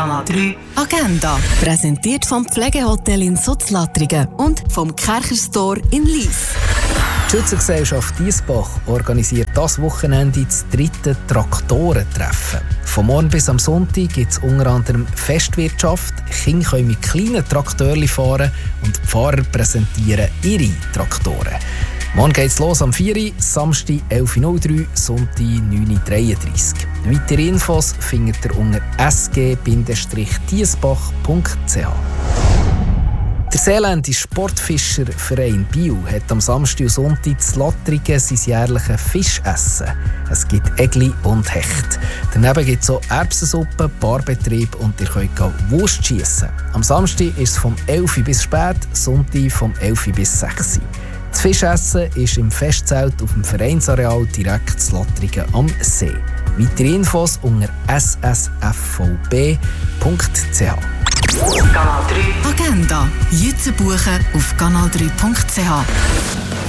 Kanal 3 Agenda. Präsentiert vom Pflegehotel in Sutzlattringen und vom Kercherstore in Lies. Die Schützengesellschaft Diesbach organisiert das Wochenende das 3. Traktorentreffen. Von morgen bis am Sonntag gibt es unter anderem Festwirtschaft. Kinder können mit kleinen Traktoren fahren und die Fahrer präsentieren ihre Traktoren. Morgen geht es los am 4 Uhr, Samstag 11.03 Uhr, Sonntag 9.33 Uhr. Weitere Infos findet ihr unter sg-diesbach.ch. Der Seeländische Sportfischerverein Biel hat am Samstag und Sonntag in Lattringen sein jährliches Fischessen. Es gibt Egli und Hecht. Daneben gibt es auch Erbsensuppe, Barbetrieb und ihr könnt Wurst schiessen. Am Samstag ist es vom 11 Uhr bis spät, Sonntag vom 11 Uhr bis 6 Uhr. Das Fischessen ist im Festzelt auf dem Vereinsareal direkt in Lattringen am See. Weitere Infos unter ssfvb.ch. Kanal 3 Agenda. Jetzt buchen auf kanal3.ch.